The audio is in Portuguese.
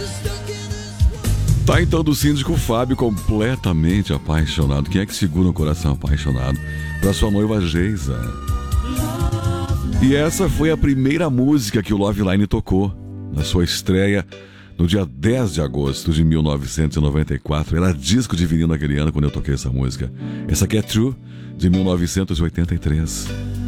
Tá então do síndico Fábio completamente apaixonado. Quem é que segura um coração apaixonado? Pra sua noiva Geisa. E essa foi a primeira música que o Loveline tocou na sua estreia no dia 10 de agosto de 1994. Era disco de vinil naquele ano quando eu toquei essa música. Essa aqui é True, de 1983.